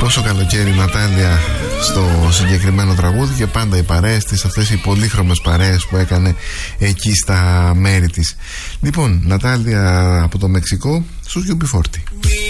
Τόσο καλοκαίρι η Νατάλια στο συγκεκριμένο τραγούδι και πάντα οι παρέες της, αυτές οι πολύχρωμες παρέες που έκανε εκεί στα μέρη της. Λοιπόν, Νατάλια από το Μεξικό στους UB40.